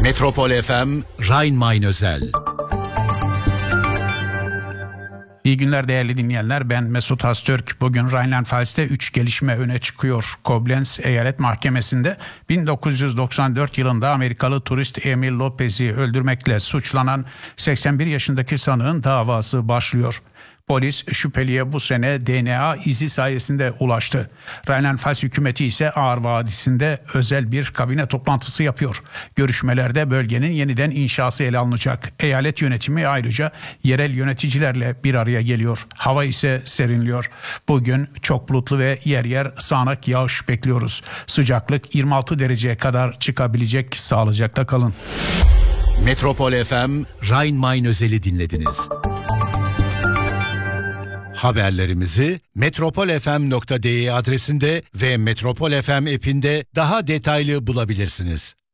Metropol FM Rhein-Main özel. İyi günler değerli dinleyenler. Ben Mesut Haztürk. Bugün Rheinland-Pfalz'te 3 gelişme öne çıkıyor. Koblenz Eyalet Mahkemesi'nde 1994 yılında Amerikalı turist Emil Lopez'i öldürmekle suçlanan 81 yaşındaki sanığın davası başlıyor. Polis şüpheliye bu sene DNA izi sayesinde ulaştı. Rheinland-Pfalz hükümeti ise Ağır Vadisi'nde özel bir kabine toplantısı yapıyor. Görüşmelerde bölgenin yeniden inşası ele alınacak. Eyalet yönetimi ayrıca yerel yöneticilerle bir araya geliyor. Hava ise serinliyor. Bugün çok bulutlu ve yer yer sağanak yağış bekliyoruz. Sıcaklık 26 dereceye kadar çıkabilecek. Sağlıcakla kalın. Metropol FM Rhein-Main özeli dinlediniz. Haberlerimizi metropolfm.de adresinde ve Metropol FM app'inde daha detaylı bulabilirsiniz.